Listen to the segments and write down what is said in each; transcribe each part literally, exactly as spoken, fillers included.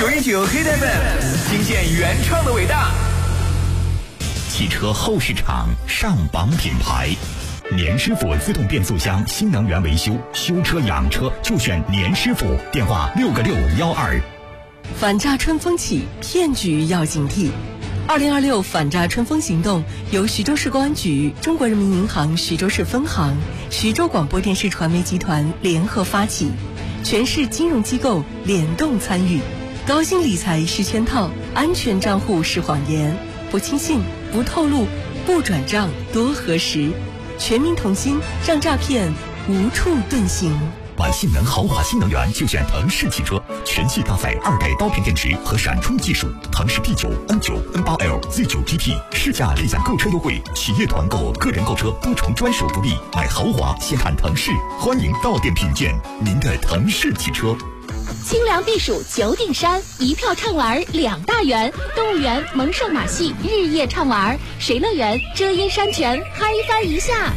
九一九黑 F M 惊现原创的伟大。 汽车后市场上榜品牌，年师傅自动变速箱新能源维修，修车养车就选年师傅。电话六个六幺二。 反诈春风起，骗局要警惕。二零二六反诈春风行动由徐州市公安局、中国人民银行徐州市分行、徐州广播电视传媒集团联合发起，全市金融机构联动参与。高薪理财是圈套，安全账户是谎言，不轻信，不透露，不转账，多核实。全民同心，让诈骗无处遁形。 玩性能豪华新能源就选腾势汽车，全系搭载二代刀片电池和闪充技术，腾势 P 九、N 九、N 八 L、Z 九 G T 试驾立享购车优惠，企业团购、个人购车多重专属福利。买豪华先看腾势，欢迎到店品鉴您的腾势汽车。 清凉避暑九顶山，一票畅玩两大园，动物园萌兽马戏日夜畅玩，水乐园遮阴山泉嗨翻一下。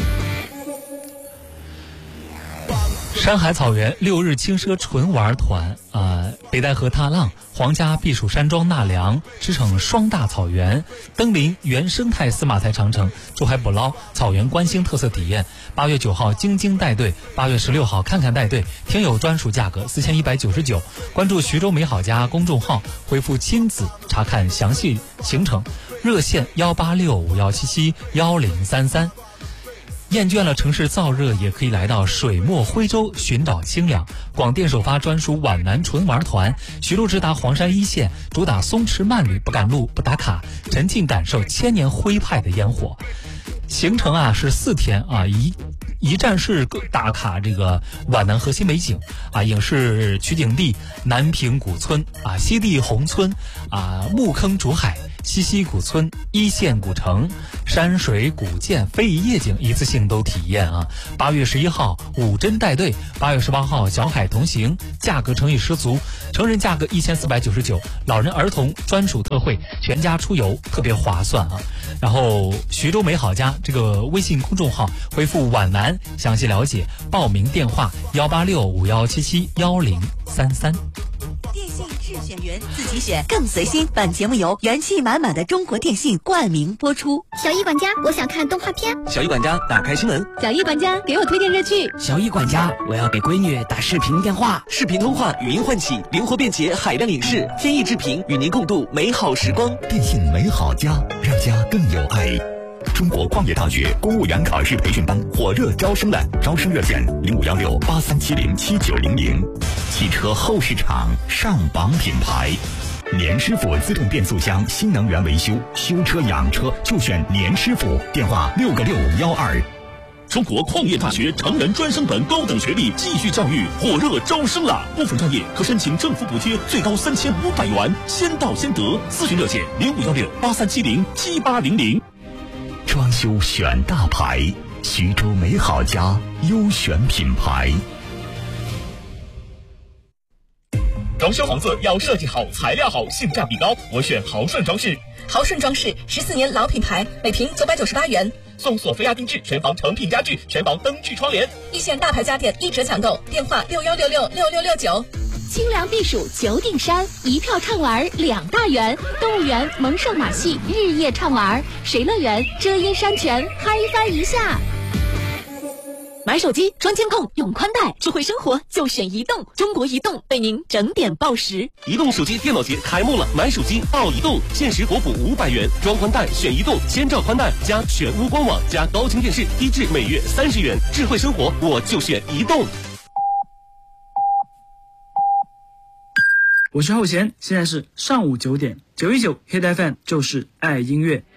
山海草原六日轻奢纯玩团啊、呃，北戴河踏浪、皇家避暑山庄纳凉，驰骋双大草原，登临原生态司马台长城，出海捕捞草原观星特色体验。八月九号京津带队，八月十六号看看带队，听友专属价格四千一百九十九。关注徐州美好家公众号，回复亲子查看详细行程，热线幺八六五幺七七幺零三三。厌倦了城市燥热，也可以来到水墨徽州寻找清凉。广电首发专属皖南纯玩团，徐路直达黄山一线，主打松弛慢旅，不赶路不打卡，沉浸感受千年徽派的烟火。行程啊是四天啊，一一站式打卡这个皖南核心美景啊，影视取景地南平古村啊，西递宏村啊，木坑竹海。西溪古村、一线古城、山水古建、非遗夜景一次性都体验啊！八月十一号五针带队，八月十八号小海同行，价格诚意十足，成人价格一千四百九十九，老人儿童专属特惠，全家出游特别划算啊！然后徐州美好家这个微信公众号回复皖南详细了解，报名电话幺八六五幺七七幺零三三。 电信智选员自己选更随心。本节目由元气满满的中国电信冠名播出。 小易管家，我想看动画片。 小易管家，打开新闻。 小易管家，给我推荐热剧。 小易管家，我要给闺女打视频电话。视频通话，语音唤起，灵活便捷，海量影视，天意之频，与您共度美好时光。 电信美好家，让家更有爱。中国矿业大学公务员考试培训班火热招生了，招生热线零五幺六八三七零七九零零。汽车后市场上榜品牌，年师傅自动变速箱新能源维修，修车养车就选年师傅。电话六个六幺二。 中国矿业大学成人专升本高等学历继续教育火热招生了，部分专业可申请政府补贴，最高三千五百元，先到先得。咨询热线零五幺六八三七零七八零零。 装修选大牌，徐州美好家优选品牌。 装修房子要设计好，材料好，性价比高，我选豪顺装饰。 豪顺装饰十四年老品牌，每平九百九十八元， 送索菲亚定制全房成品家具，全房灯具窗帘， 一线大牌家电一折抢购，电话六幺六六六六六九。 清凉避暑九顶山，一票畅玩两大园，动物园萌兽马戏日夜畅玩，水乐园遮阴山泉嗨翻一下。 买手机装监控用宽带，智慧生活就选移动。中国移动为您整点报时。 移动手机电脑节开幕了，买手机报移动，限时国补五百元，装宽带选移动，千兆宽带加全屋官网加高清电视，低至每月三十元。智慧生活我就选移动。 我是浩贤，现在是上午九点，九一九 Hit F M 就是爱音乐。